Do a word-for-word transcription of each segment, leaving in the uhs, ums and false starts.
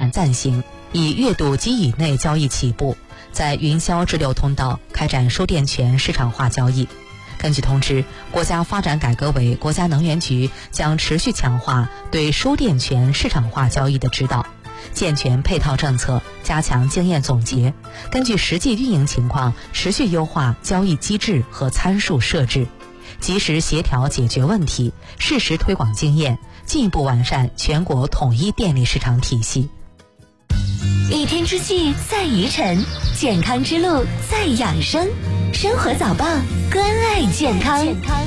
展暂行，以月度及以内交易起步，在云销直流通道开展输电权市场化交易。根据通知，国家发展改革委、国家能源局将持续强化对输电权市场化交易的指导，健全配套政策，加强经验总结，根据实际运营情况持续优化交易机制和参数设置，及时协调解决问题，适时推广经验，进一步完善全国统一电力市场体系。 一天之计在于晨，健康之路在养生。生活早报，关爱健康。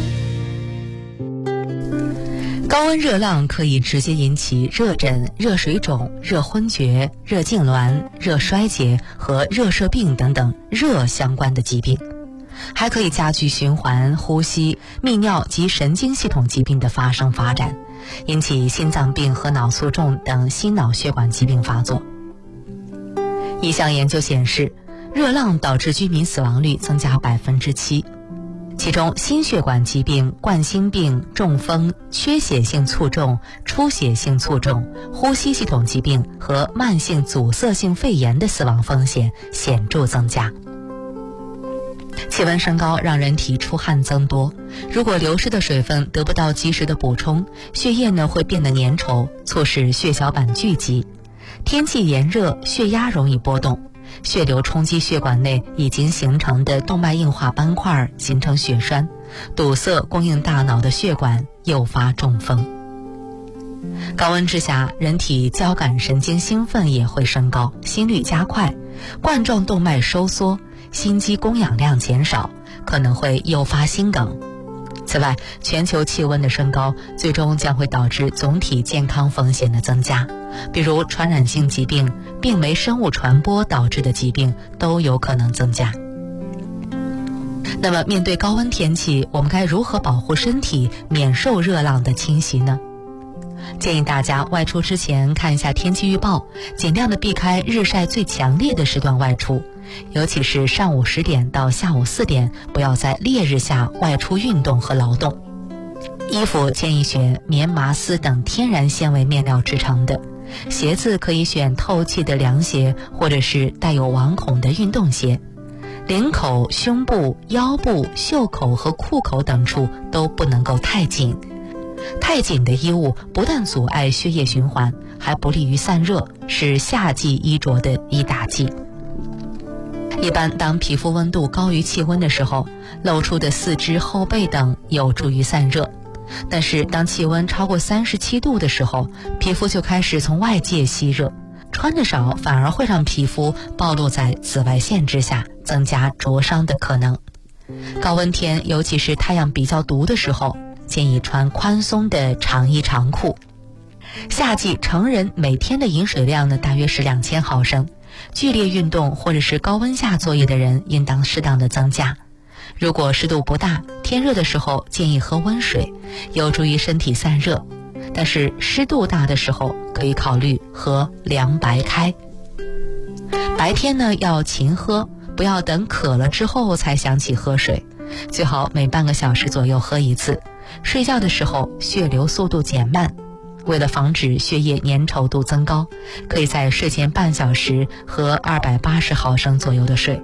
高温热浪可以直接引起热疹、热水肿、热昏厥、热痉挛、热衰竭和热射病等等热相关的疾病，还可以加剧循环、呼吸、泌尿及神经系统疾病的发生发展，引起心脏病和脑卒中等心脑血管疾病发作。一项研究显示，热浪导致居民死亡率增加百分之七，其中心血管疾病、冠心病、中风、缺血性卒中、出血性卒中、呼吸系统疾病和慢性阻塞性肺炎的死亡风险显著增加。气温升高让人体出汗增多，如果流失的水分得不到及时的补充，血液呢会变得粘稠，促使血小板聚集。天气炎热，血压容易波动，血流冲击血管内已经形成的动脉硬化斑块，形成血栓，堵塞供应大脑的血管，诱发中风。高温之下，人体交感神经兴奋也会升高，心率加快，冠状动脉收缩，心肌供氧量减少，可能会诱发心梗。此外，全球气温的升高最终将会导致总体健康风险的增加，比如传染性疾病、病媒生物传播导致的疾病都有可能增加。那么面对高温天气，我们该如何保护身体免受热浪的侵袭呢？建议大家外出之前看一下天气预报，尽量的避开日晒最强烈的时段外出，尤其是上午十点到下午四点，不要在烈日下外出运动和劳动。衣服建议选棉麻丝等天然纤维面料制成的，鞋子可以选透气的凉鞋或者是带有网孔的运动鞋。领口、胸部、腰部、袖口和裤口等处都不能够太紧。太紧的衣物不但阻碍血液循环，还不利于散热，是夏季衣着的一大忌。一般当皮肤温度高于气温的时候，露出的四肢、后背等有助于散热。但是当气温超过三十七度的时候，皮肤就开始从外界吸热，穿得少反而会让皮肤暴露在紫外线之下，增加灼伤的可能。高温天，尤其是太阳比较毒的时候，建议穿宽松的长衣长裤。夏季成人每天的饮水量呢，大约是两千毫升。剧烈运动或者是高温下作业的人，应当适当的增加。如果湿度不大，天热的时候建议喝温水，有助于身体散热。但是湿度大的时候，可以考虑喝凉白开。白天呢要勤喝，不要等渴了之后才想起喝水，最好每半个小时左右喝一次。睡觉的时候血流速度减慢，为了防止血液粘稠度增高，可以在睡前半小时喝二百八十毫升左右的水。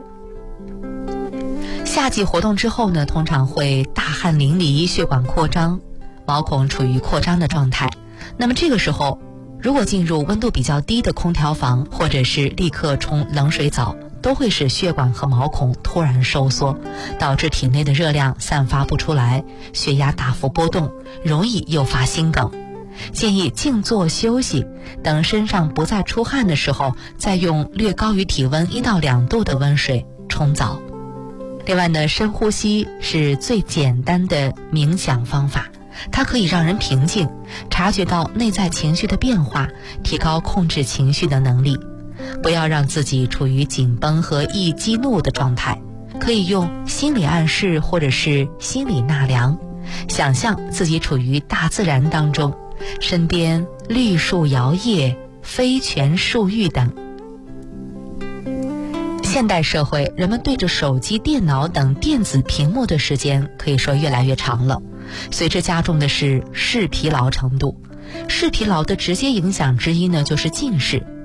夏季活动之后呢，通常会大汗淋漓，血管扩张，毛孔处于扩张的状态。那么这个时候，如果进入温度比较低的空调房，或者是立刻冲冷水澡，都会使血管和毛孔突然收缩，导致体内的热量散发不出来，血压大幅波动，容易诱发心梗。建议静坐休息，等身上不再出汗的时候，再用略高于体温一到两度的温水冲澡。另外呢，深呼吸是最简单的冥想方法，它可以让人平静，察觉到内在情绪的变化，提高控制情绪的能力。不要让自己处于紧绷和易激怒的状态，可以用心理暗示或者是心理纳凉，想象自己处于大自然当中，身边绿树摇曳，飞泉漱玉等。现代社会，人们对着手机、电脑等电子屏幕的时间可以说越来越长了，随之加重的是视疲劳程度。视疲劳的直接影响之一呢，就是近视。